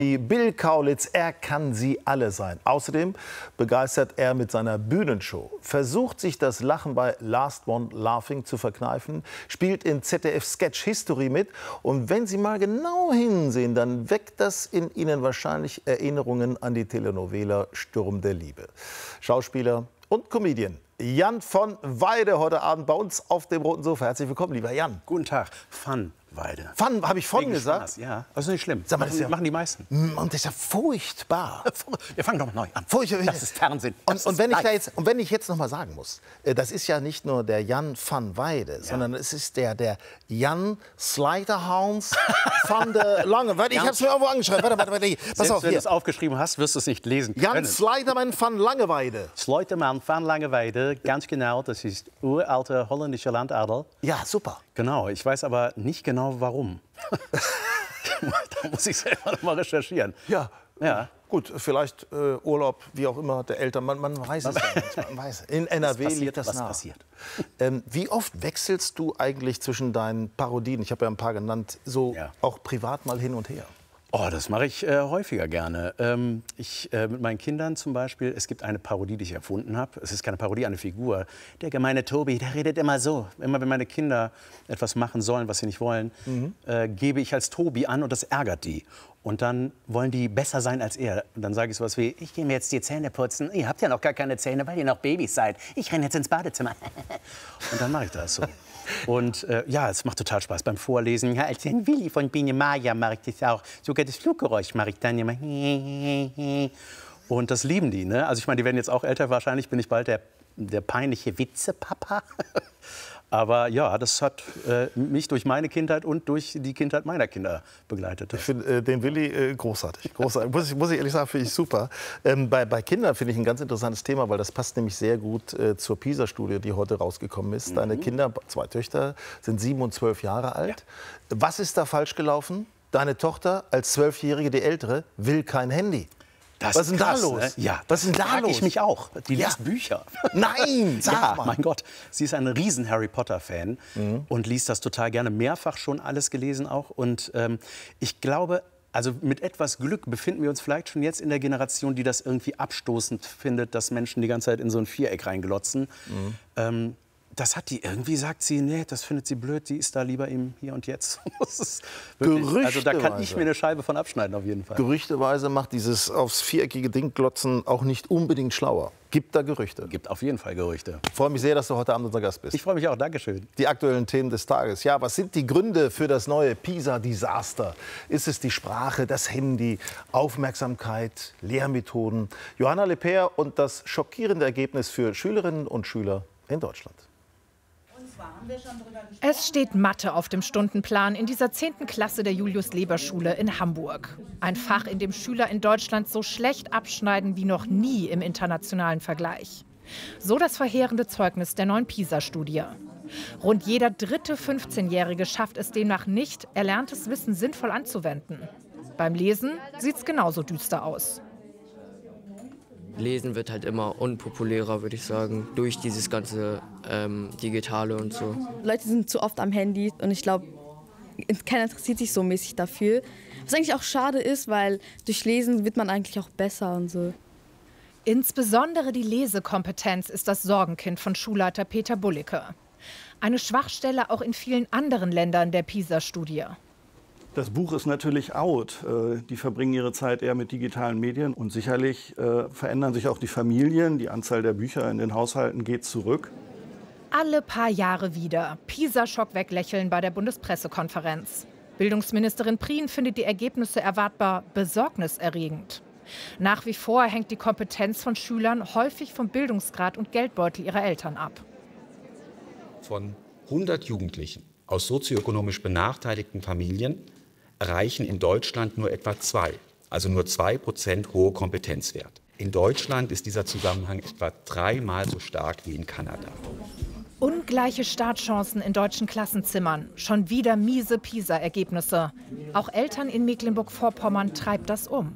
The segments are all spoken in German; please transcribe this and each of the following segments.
Bill Kaulitz, er kann sie alle sein. Außerdem begeistert er mit seiner Bühnenshow, versucht sich das Lachen bei Last One Laughing zu verkneifen, spielt in ZDF Sketch History mit und wenn Sie mal genau hinsehen, dann weckt das in Ihnen wahrscheinlich Erinnerungen an die Telenovela Sturm der Liebe. Schauspieler und Comedian Jan von Weide heute Abend bei uns auf dem roten Sofa. Herzlich willkommen, lieber Jan. Guten Tag, Van Weide. Van, habe ich von Wegen gesagt? Spaß, ja, das ist nicht schlimm. Sag mal, das machen die meisten. Und das ist ja furchtbar. Wir fangen doch mal neu an. Furchtbar. Das ist Fernsehen. Und wenn ich jetzt noch mal sagen muss, das ist ja nicht nur der Jan van Weide, sondern es ist der Jan Slyterhounds van der Lange. Ich habe es mir irgendwo angeschrieben. Warte. Pass Selbst auf, wenn hier. du es aufgeschrieben hast, wirst du es nicht lesen Jan können. Slyterman van Langeweide. Sleutermann van Langeweide, ganz genau, das ist uralte holländische Landadel. Ja, super. Genau, ich weiß aber nicht genau, warum. Da muss ich selber noch mal recherchieren. Ja. Ja. Gut, vielleicht Urlaub, wie auch immer, der Eltern. Man weiß es ja nicht. Man weiß. In NRW liegt das nah. Passiert? Wie oft wechselst du eigentlich zwischen deinen Parodien? Ich habe ja ein paar genannt, so Ja. auch privat mal hin und her. Oh, das mache ich häufiger gerne. Mit meinen Kindern zum Beispiel, es gibt eine Parodie, die ich erfunden habe. Es ist keine Parodie, eine Figur. Der gemeine Tobi, der redet immer so. Immer wenn meine Kinder etwas machen sollen, was sie nicht wollen, gebe ich als Tobi an und das ärgert die. Und dann wollen die besser sein als er. Und dann sage ich sowas wie, ich gehe mir jetzt die Zähne putzen. Ihr habt ja noch gar keine Zähne, weil ihr noch Babys seid. Ich renne jetzt ins Badezimmer. Und dann mache ich das so. Und ja, es macht total Spaß beim Vorlesen. Ja, als den Willi von Biene Maya mache ich das auch. Sogar das Fluggeräusch mache ich dann immer. Und das lieben die, ne? Also ich meine, die werden jetzt auch älter. Wahrscheinlich bin ich bald der peinliche Witzepapa. Aber ja, das hat mich durch meine Kindheit und durch die Kindheit meiner Kinder begleitet. Ich finde den Willi großartig. Muss ich ehrlich sagen, finde ich super. Bei Kindern finde ich ein ganz interessantes Thema, weil das passt nämlich sehr gut zur PISA-Studie, die heute rausgekommen ist. Deine Kinder, 2 Töchter, sind 7 und 12 Jahre alt. Ja. Was ist da falsch gelaufen? Deine Tochter als 12-Jährige, die ältere, will kein Handy. Was ist denn da los? Ne? Ja, was ist denn da los? Ich mich auch. Die liest Bücher. Nein, sag mal. Mein Gott. Sie ist ein riesen Harry Potter-Fan und liest das total gerne. Mehrfach schon alles gelesen auch. Und ich glaube, also mit etwas Glück befinden wir uns vielleicht schon jetzt in der Generation, die das irgendwie abstoßend findet, dass Menschen die ganze Zeit in so ein Viereck reinglotzen. Das hat die irgendwie, sagt sie, nee, das findet sie blöd, sie ist da lieber im Hier und Jetzt. Wirklich, also da kann ich mir eine Scheibe von abschneiden auf jeden Fall. Gerüchteweise macht dieses aufs viereckige Ding glotzen auch nicht unbedingt schlauer. Gibt da Gerüchte? Gibt auf jeden Fall Gerüchte. Ich freue mich sehr, dass du heute Abend unser Gast bist. Ich freue mich auch, Dankeschön. Die aktuellen Themen des Tages. Ja, was sind die Gründe für das neue PISA-Desaster? Ist es die Sprache, das Handy, Aufmerksamkeit, Lehrmethoden? Johanna Lepper und das schockierende Ergebnis für Schülerinnen und Schüler in Deutschland. Es steht Mathe auf dem Stundenplan in dieser 10. Klasse der Julius-Leber-Schule in Hamburg. Ein Fach, in dem Schüler in Deutschland so schlecht abschneiden wie noch nie im internationalen Vergleich. So das verheerende Zeugnis der neuen PISA-Studie. Rund jeder dritte 15-Jährige schafft es demnach nicht, erlerntes Wissen sinnvoll anzuwenden. Beim Lesen sieht es genauso düster aus. Lesen wird halt immer unpopulärer, würde ich sagen, durch dieses ganze Digitale und so. Leute sind zu oft am Handy und ich glaube, keiner interessiert sich so mäßig dafür. Was eigentlich auch schade ist, weil durch Lesen wird man eigentlich auch besser und so. Insbesondere die Lesekompetenz ist das Sorgenkind von Schulleiter Peter Bullicke. Eine Schwachstelle auch in vielen anderen Ländern der PISA-Studie. Das Buch ist natürlich out. Die verbringen ihre Zeit eher mit digitalen Medien. Und sicherlich verändern sich auch die Familien. Die Anzahl der Bücher in den Haushalten geht zurück. Alle paar Jahre wieder PISA-Schock weglächeln bei der Bundespressekonferenz. Bildungsministerin Prien findet die Ergebnisse erwartbar besorgniserregend. Nach wie vor hängt die Kompetenz von Schülern häufig vom Bildungsgrad und Geldbeutel ihrer Eltern ab. Von 100 Jugendlichen aus sozioökonomisch benachteiligten Familien erreichen in Deutschland nur etwa 2, also nur 2% hohe Kompetenzwert. In Deutschland ist dieser Zusammenhang etwa 3-mal so stark wie in Kanada. Ungleiche Startchancen in deutschen Klassenzimmern. Schon wieder miese PISA-Ergebnisse. Auch Eltern in Mecklenburg-Vorpommern treibt das um.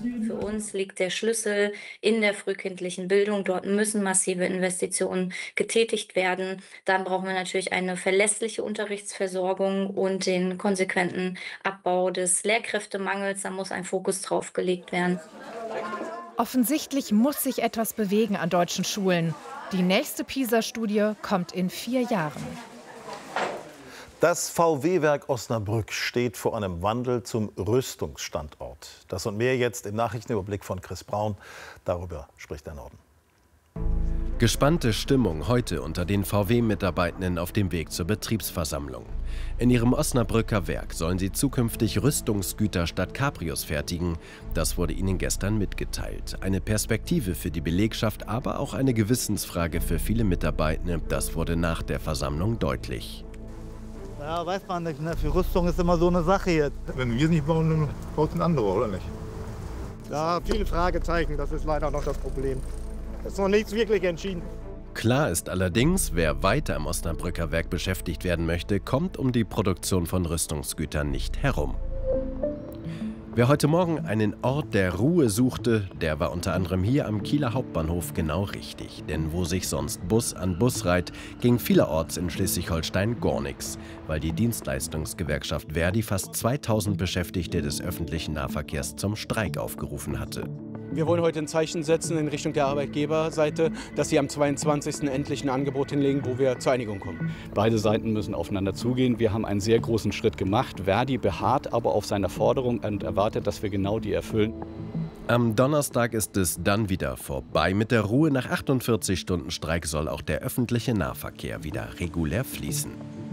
Für uns liegt der Schlüssel in der frühkindlichen Bildung. Dort müssen massive Investitionen getätigt werden. Dann brauchen wir natürlich eine verlässliche Unterrichtsversorgung und den konsequenten Abbau des Lehrkräftemangels. Da muss ein Fokus drauf gelegt werden. Offensichtlich muss sich etwas bewegen an deutschen Schulen. Die nächste PISA-Studie kommt in 4 Jahren. Das VW-Werk Osnabrück steht vor einem Wandel zum Rüstungsstandort. Das und mehr jetzt im Nachrichtenüberblick von Chris Braun. Darüber spricht der Norden. Gespannte Stimmung heute unter den VW-Mitarbeitenden auf dem Weg zur Betriebsversammlung. In ihrem Osnabrücker Werk sollen sie zukünftig Rüstungsgüter statt Cabrios fertigen. Das wurde ihnen gestern mitgeteilt. Eine Perspektive für die Belegschaft, aber auch eine Gewissensfrage für viele Mitarbeitende. Das wurde nach der Versammlung deutlich. Ja, weiß man nicht, ne? Für Rüstung ist immer so eine Sache jetzt. Wenn wir es nicht bauen, dann baut ein anderer, oder nicht? Ja, viele Fragezeichen, das ist leider noch das Problem. Es ist noch nichts wirklich entschieden. Klar ist allerdings, wer weiter im Osnabrücker Werk beschäftigt werden möchte, kommt um die Produktion von Rüstungsgütern nicht herum. Wer heute Morgen einen Ort der Ruhe suchte, der war unter anderem hier am Kieler Hauptbahnhof genau richtig. Denn wo sich sonst Bus an Bus reiht, ging vielerorts in Schleswig-Holstein gar nichts, weil die Dienstleistungsgewerkschaft Verdi fast 2000 Beschäftigte des öffentlichen Nahverkehrs zum Streik aufgerufen hatte. Wir wollen heute ein Zeichen setzen in Richtung der Arbeitgeberseite, dass sie am 22. endlich ein Angebot hinlegen, wo wir zur Einigung kommen. Beide Seiten müssen aufeinander zugehen. Wir haben einen sehr großen Schritt gemacht. Verdi beharrt aber auf seiner Forderung und erwartet, dass wir genau die erfüllen. Am Donnerstag ist es dann wieder vorbei. Mit der Ruhe nach 48 Stunden Streik soll auch der öffentliche Nahverkehr wieder regulär fließen.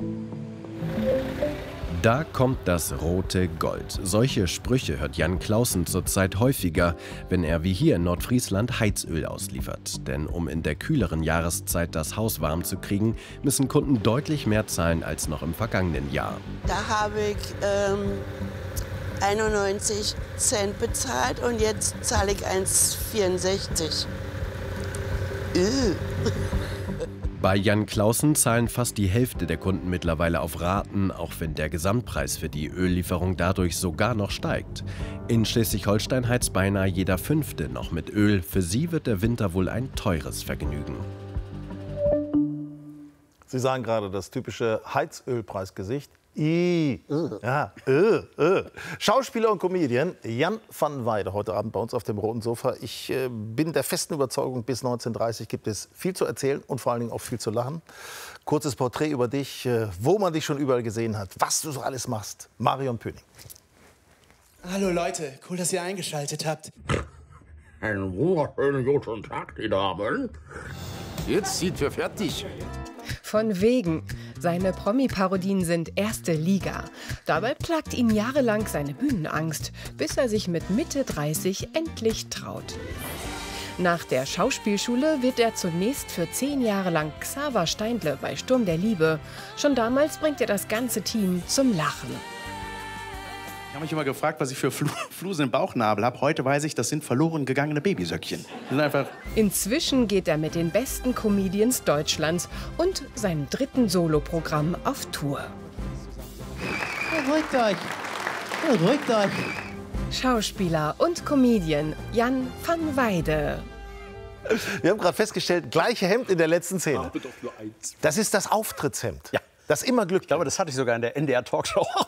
Da kommt das rote Gold. Solche Sprüche hört Jan Clausen zurzeit häufiger, wenn er wie hier in Nordfriesland Heizöl ausliefert. Denn um in der kühleren Jahreszeit das Haus warm zu kriegen, müssen Kunden deutlich mehr zahlen als noch im vergangenen Jahr. Da habe ich 91 Cent bezahlt und jetzt zahle ich 1,64. Bei Jan Clausen zahlen fast die Hälfte der Kunden mittlerweile auf Raten, auch wenn der Gesamtpreis für die Öllieferung dadurch sogar noch steigt. In Schleswig-Holstein heizt beinahe jeder Fünfte noch mit Öl. Für sie wird der Winter wohl ein teures Vergnügen. Sie sahen gerade das typische Heizölpreisgesicht. Ja, Schauspieler und Comedian Jan van Weide heute Abend bei uns auf dem roten Sofa. Ich bin der festen Überzeugung, bis 19:30 gibt es viel zu erzählen und vor allen Dingen auch viel zu lachen. Kurzes Porträt über dich, wo man dich schon überall gesehen hat, was du so alles machst. Marion Pöning. Hallo Leute, cool, dass ihr eingeschaltet habt. Einen wunderschönen guten Tag, die Damen. Jetzt sind wir fertig. Von wegen. Seine Promi-Parodien sind erste Liga. Dabei plagt ihn jahrelang seine Bühnenangst, bis er sich mit Mitte 30 endlich traut. Nach der Schauspielschule wird er zunächst für 10 Jahre lang Xaver Steindle bei Sturm der Liebe. Schon damals bringt er das ganze Team zum Lachen. Ich habe mich immer gefragt, was ich für Flusen im Bauchnabel habe. Heute weiß ich, das sind verloren gegangene Babysöckchen. Inzwischen geht er mit den besten Comedians Deutschlands und seinem 3. Soloprogramm auf Tour. Beruhigt euch. Beruhigt euch. Schauspieler und Comedian Jan van Weide. Wir haben gerade festgestellt, gleiche Hemd in der letzten Szene. Das ist das Auftrittshemd. Ja. Das immer Glück. Ich glaube, das hatte ich sogar in der NDR-Talkshow auch.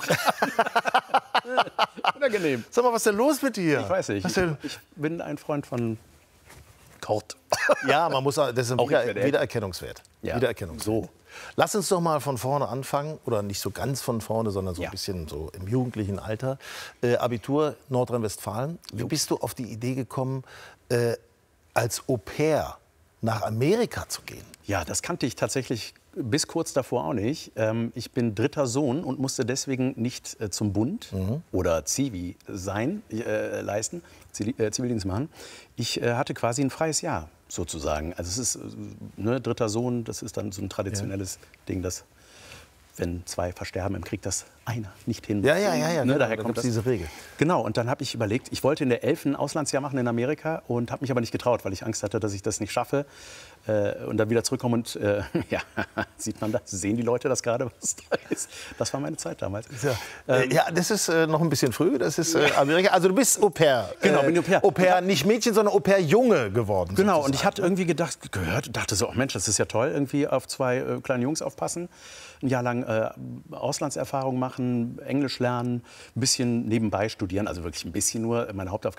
Unangenehm. Sag mal, was ist denn los mit dir? Ich weiß nicht. Ich bin ein Freund von Kort. Ja, man muss, das ist ein Wiedererkennungswert. Ja, Wiedererkennungswert. So. Lass uns doch mal von vorne anfangen. Oder nicht so ganz von vorne, sondern so ein bisschen so im jugendlichen Alter. Abitur Nordrhein-Westfalen. Wie bist du auf die Idee gekommen, als Au-pair nach Amerika zu gehen? Ja, das kannte ich tatsächlich bis kurz davor auch nicht. Ich bin 3. Sohn und musste deswegen nicht zum Bund oder Zivi leisten, Zivildienst machen. Ich hatte quasi ein freies Jahr sozusagen. Also es ist 3. Sohn, das ist dann so ein traditionelles Ding, das wenn 2 versterben im Krieg, dass einer nicht hin. Ja, ne, genau, daher da kommt gibt's diese Regel. Genau, und dann habe ich überlegt, ich wollte in der 11. ein Auslandsjahr machen in Amerika und habe mich aber nicht getraut, weil ich Angst hatte, dass ich das nicht schaffe und dann wieder zurückkomme und ja, sieht man das, sehen die Leute das gerade, was da ist. Das war meine Zeit damals. Ja, das ist noch ein bisschen früh, das ist Amerika. Also du bist Au-pair. Genau, bin Au-pair. Au-pair, nicht Mädchen, sondern Au-pair-Junge geworden. Genau, sozusagen. und ich hatte irgendwie dachte so, oh Mensch, das ist ja toll, irgendwie auf 2 kleine Jungs aufpassen. Ein Jahr lang Auslandserfahrung machen, Englisch lernen, ein bisschen nebenbei studieren, also wirklich ein bisschen nur. Meine Hauptaufgabe